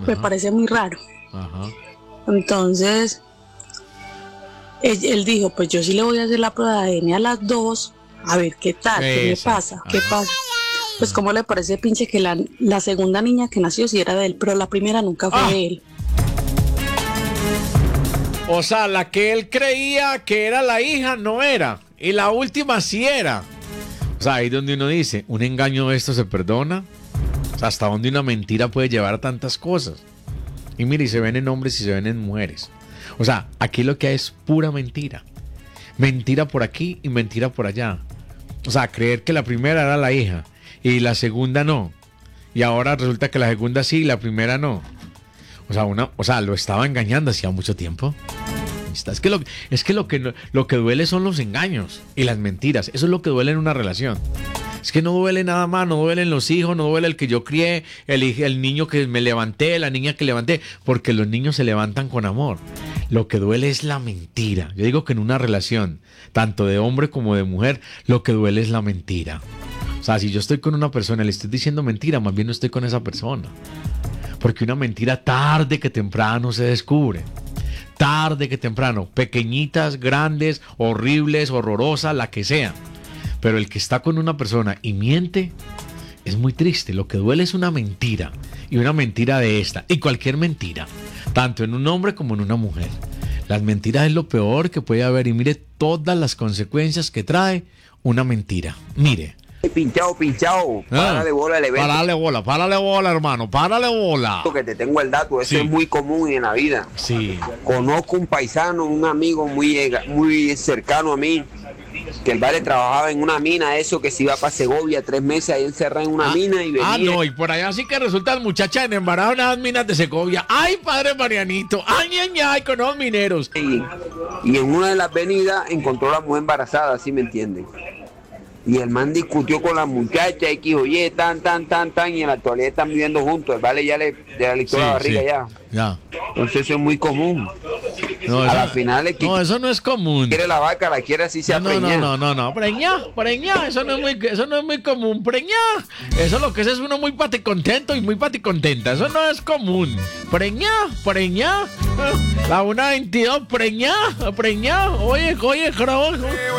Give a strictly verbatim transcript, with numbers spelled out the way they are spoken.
me parece muy raro. Ajá. Entonces, él, él dijo, pues yo sí le voy a hacer la prueba de A D N a las dos, a ver qué tal, qué Esa. me pasa, qué Ajá. pasa. Pues cómo le parece pinche que la, la segunda niña que nació sí era de él, pero la primera nunca fue Ah. de él. O sea, la que él creía que era la hija no era. Y la última sí era. O sea, ahí donde uno dice, ¿un engaño de esto se perdona? O sea, ¿hasta dónde una mentira puede llevar a tantas cosas? Y mire, y se ven en hombres y se ven en mujeres. O sea, aquí lo que hay es pura mentira. Mentira por aquí y mentira por allá. O sea, creer que la primera era la hija y la segunda no. Y ahora resulta que la segunda sí y la primera no. O sea, una, o sea, lo estaba engañando hacía mucho tiempo. Es que, lo, es que, lo, que lo que duele son los engaños y las mentiras. Eso es lo que duele en una relación. Es que no duele nada más, no duelen los hijos, no duele el que yo crié, el, el niño que me levanté, la niña que levanté, porque los niños se levantan con amor. Lo que duele es la mentira. Yo digo que en una relación, tanto de hombre como de mujer, lo que duele es la mentira. O sea, si yo estoy con una persona y le estoy diciendo mentira, más bien no estoy con esa persona. Porque una mentira tarde que temprano se descubre. Tarde que temprano. Pequeñitas, grandes, horribles, horrorosas, la que sea. Pero el que está con una persona y miente es muy triste. Lo que duele es una mentira. Y una mentira de esta. Y cualquier mentira. Tanto en un hombre como en una mujer. Las mentiras es lo peor que puede haber. Y mire todas las consecuencias que trae una mentira. Mire. Pinchado, pinchado, Ah, párale bola al evento. Párale bola, párale bola, hermano, párale bola. Que te tengo el dato, eso Sí. es muy común en la vida. Sí. Conozco un paisano, un amigo muy, muy cercano a mí, que el vale trabajaba en una mina, eso que se iba para Segovia tres meses ahí encerrado en una Ah, mina y venía. ah, no, y por allá sí que resultan muchachas en embarazo en las minas de Segovia. Ay, padre Marianito, ay, ay, ay, con los mineros. Y, y en una de las venidas encontró a la mujer embarazada, ¿sí me entienden? Y el man discutió con la muchacha, X, oye, tan, tan, tan, tan, y en la actualidad están viviendo juntos. El vale ya le, ya le licó Sí, la barriga sí. ya. Ya. Entonces eso es muy común. No, A eso, la final es que no, eso no es común. quiere la vaca, la quiere así sea No, no, preñada. no, no, no, preñá, preñá, eso no es muy, eso no es muy común, preñá. Eso lo que es es uno muy paticontento y muy paticontenta, eso no es común. Preñá, preñá, la una veintidós, preñá, preñá, oye, oye, creo.